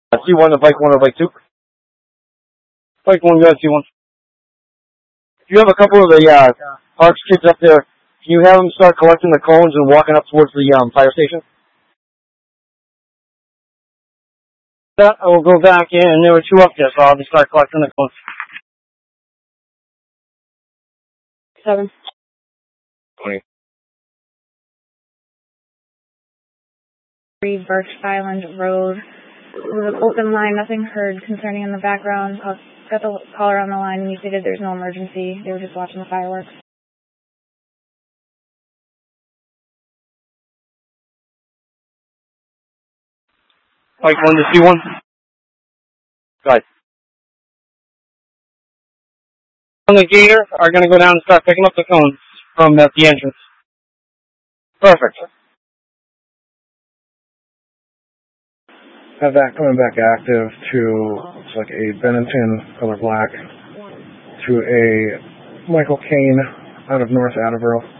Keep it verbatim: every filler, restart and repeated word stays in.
Uh, C one to bike one or bike two. Bike one, go ahead, C one. If you have a couple of the uh, Parks kids up there, can you have them start collecting the cones and walking up towards the um, fire station? That I will go back in, and there were two up there, so I'll just start collecting the cones. Seven. Twenty. Three Birch Island Road. It was an open line, nothing heard concerning in the background. I got the caller on the line and he stated there's no emergency. They were just watching the fireworks. Bike one to C one. Go ahead. On the gator are going to go down and start picking up the cones from the, the entrance. Perfect. Have that coming back active to, it's like a Bennington, color black, to a Michael Kane out of North Attleboro.